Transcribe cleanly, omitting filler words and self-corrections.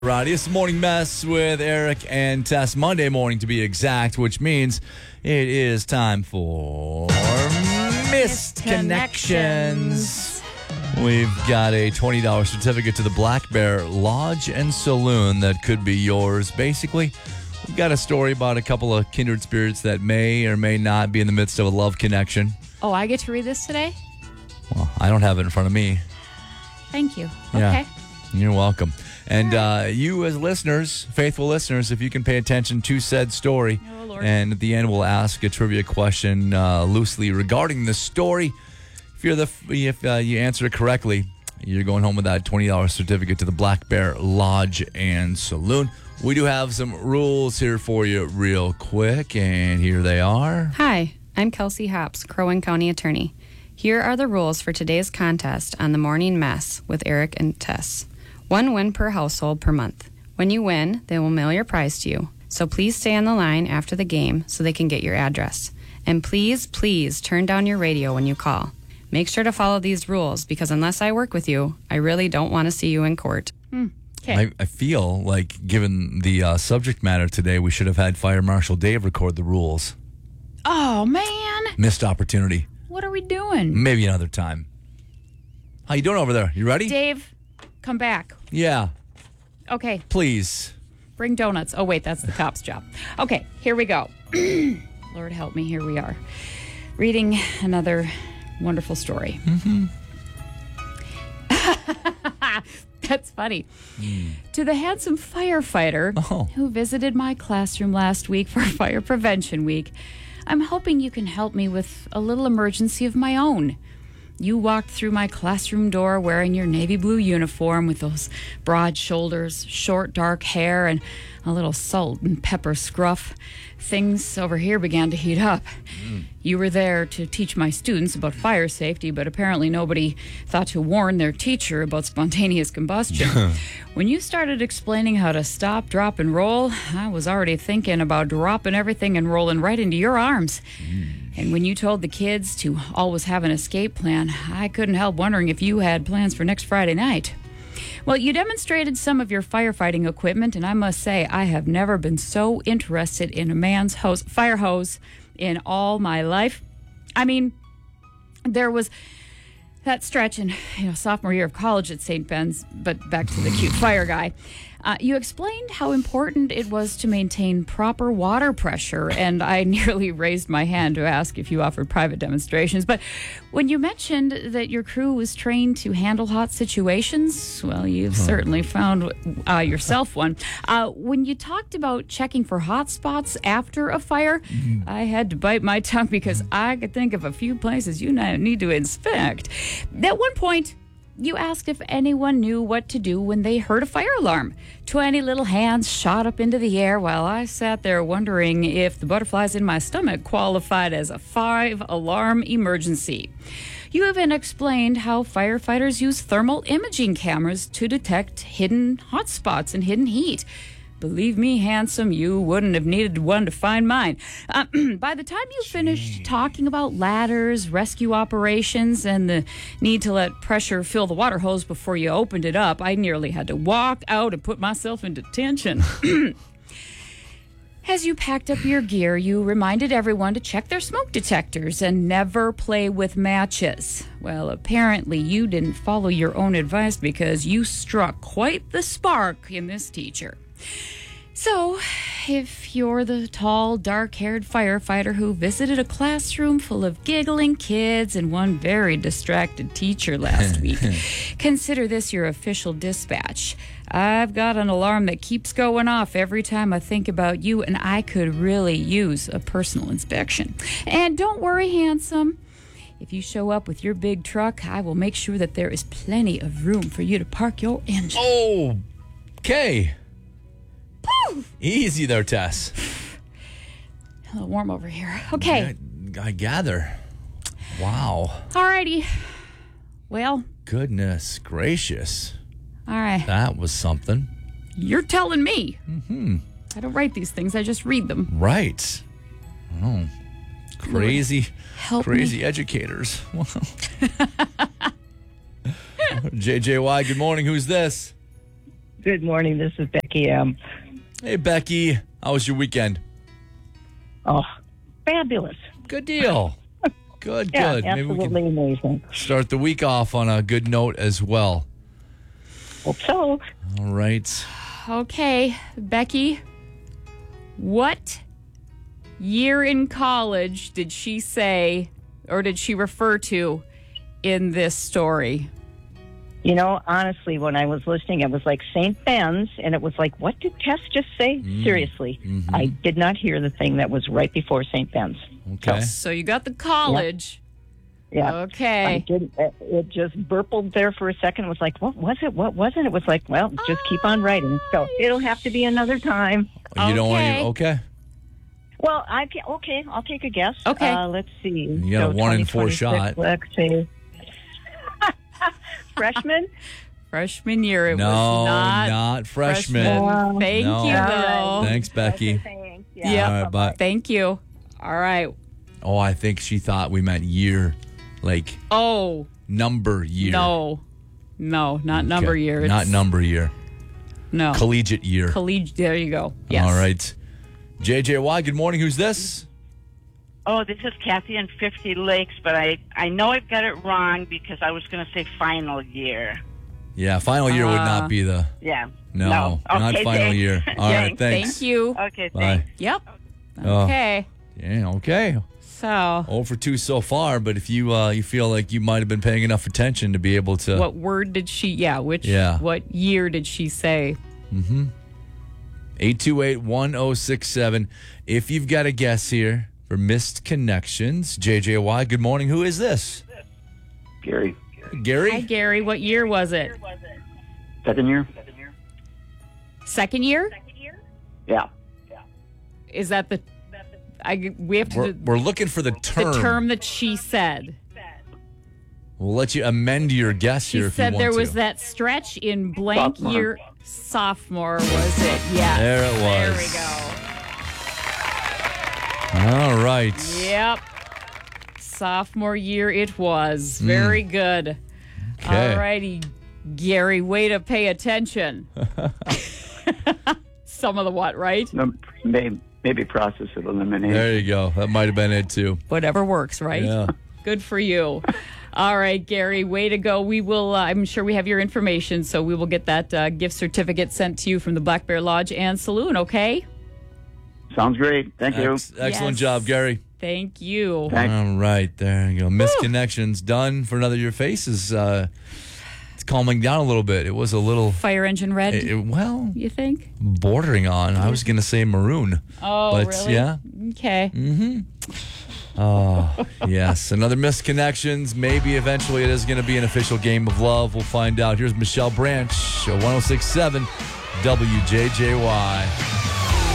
Roddy, it's the Morning Mess with Eric and Tess. Monday morning to be exact, which means it is time for Missed Connections. We've got a $20 certificate to the Black Bear Lodge and Saloon that could be yours. Basically, we've got a story about a couple of kindred spirits that may or may not be in the midst of a love connection. Oh, I get to read this today? Well, I don't have it in front of me. Thank you. Yeah. Okay. You're welcome. And you as listeners, faithful listeners, if you can pay attention to said story. Oh, Lord. And at the end, we'll ask a trivia question loosely regarding the story. If you answer it correctly, you're going home with that $20 certificate to the Black Bear Lodge and Saloon. We do have some rules here for you real quick, and here they are. Hi, I'm Kelsey Hops, Crow Wing County Attorney. Here are the rules for today's contest on the Morning Mess with Eric and Tess. 1 win per household per month. When you win, they will mail your prize to you. So please stay on the line after the game so they can get your address. And please, please turn down your radio when you call. Make sure to follow these rules because unless I work with you, I really don't want to see you in court. Okay. I feel like, given the subject matter today, we should have had Fire Marshal Dave record the rules. Oh, man. Missed opportunity. What are we doing? Maybe another time. How you doing over there? You ready? Dave, come back. Yeah, Okay. please. Bring donuts. Oh, wait, that's the cop's job. Okay, here we go. Lord help me, here we are. Reading another wonderful story. That's funny. To the handsome firefighter who visited my classroom last week for Fire Prevention Week, I'm hoping you can help me with a little emergency of my own. You walked through my classroom door wearing your navy blue uniform with those broad shoulders, short dark hair, and a little salt and pepper scruff. Things over here began to heat up. You were there to teach my students about fire safety, but apparently nobody thought to warn their teacher about spontaneous combustion. When you started explaining how to stop, drop, and roll, I was already thinking about dropping everything and rolling right into your arms. And when you told the kids to always have an escape plan, I couldn't help wondering if you had plans for next Friday night. Well, you demonstrated some of your firefighting equipment, and I must say, I have never been so interested in a man's fire hose in all my life. I mean, there was that stretch in sophomore year of college at St. Ben's, but back to the cute fire guy. You explained how important it was to maintain proper water pressure, and I nearly raised my hand to ask if you offered private demonstrations. But when you mentioned that your crew was trained to handle hot situations, well, you've certainly found yourself one. When you talked about checking for hot spots after a fire, I had to bite my tongue because I could think of a few places you need to inspect. At one point, you asked if anyone knew what to do when they heard a fire alarm. 20 little hands shot up into the air while I sat there wondering if the butterflies in my stomach qualified as a 5-alarm emergency. You even explained how firefighters use thermal imaging cameras to detect hidden hotspots and hidden heat. Believe me, handsome, you wouldn't have needed one to find mine. By the time you finished talking about ladders, rescue operations, and the need to let pressure fill the water hose before you opened it up, I nearly had to walk out and put myself in detention. As you packed up your gear, you reminded everyone to check their smoke detectors and never play with matches. Well, apparently you didn't follow your own advice because you struck quite the spark in this teacher. So, if you're the tall, dark-haired firefighter who visited a classroom full of giggling kids and one very distracted teacher last week, consider this your official dispatch. I've got an alarm that keeps going off every time I think about you, and I could really use a personal inspection. And don't worry, handsome. If you show up with your big truck, I will make sure that there is plenty of room for you to park your engine. Okay. Easy there, Tess. A little warm over here. Okay. I gather. Wow. Alrighty. Well. Goodness gracious. All right. That was something. You're telling me. I don't write these things. I just read them. Right. Oh. Crazy. Help crazy me. Educators. Wow. JJY, good morning. Who's this? Good morning. This is Becky M. Hey, Becky. How was your weekend? Oh, fabulous. Good deal. Good, Yeah, good. Maybe we absolutely can amazing. start the week off on a good note as well. Hope so. All right. Okay, Becky, what year in college did she say, or did she refer to in this story? You know, honestly, when I was listening, it was like St. Ben's, and it was like, what did Tess just say? Seriously, I did not hear the thing that was right before St. Ben's. Okay. So you got the college. Yeah. Okay. I didn't, it just burbled there for a second. It was like, what was it? What wasn't? It was like, well, just keep on writing. So it'll have to be another time. You don't want Okay. to... Okay. Well, okay, I'll take a guess. Okay. Let's see. You got a 1 in 4 shot. 2026, let's see. Freshman? Freshman year. It No, was not freshman. Wow. Thank No. you, All though. right. Thanks, Becky. Thanks. Yeah. All right, bye. Thank you. All right. Oh, I think she thought we meant year, like Oh, number year. no, not number Okay. year. Not It's- number year. No. Collegiate year. Collegiate. There you go. Yes. All right. JJY, good morning. Who's this? Oh, this is Kathy in 50 Lakes, but I know I've got it wrong because I was going to say final year. Yeah, final year would not be the... Yeah. No, not Okay, final thanks. year. All right, thanks. Thank you. Okay, Bye. thanks. Yep. Oh. Okay. Yeah, okay. So, 0 for 2 so far, but if you you feel like you might have been paying enough attention to be able to... what word did she? Yeah. What year did she say? 828-1067. If you've got a guess here for Missed Connections, JJY, good morning. Who is this? Gary, Gary? Hi, Gary. What year was it? second year? Second year? Yeah. Is that the? We have to. We're looking for the term. The term that she said. We'll let you amend your guess She here if you said want there to. was that stretch in blank Sophomore. year. Sophomore, was it? Yeah. There it There was. we go. All right. Yep. Sophomore year it was. Very good. Okay. All righty, Gary, way to pay attention. Some of the what, right? No, maybe process of elimination. There you go. That might have been it, too. Whatever works, right? Yeah. Good for you. All right, Gary, way to go. We will, I'm sure we have your information, so we will get that gift certificate sent to you from the Black Bear Lodge and Saloon, okay? Sounds great. Thank you. Excellent Yes. job, Gary. Thank you. Thanks. All right, there you go. Missed Connections done for another year. Face is it's calming down a little bit. It was a little, Fire engine red, well, you think? bordering on. I was going to say maroon. Oh, but really? yeah. Okay. Oh, yes. Another Missed Connections. Maybe eventually it is going to be an official game of love. We'll find out. Here's Michelle Branch, 1067 WJJY.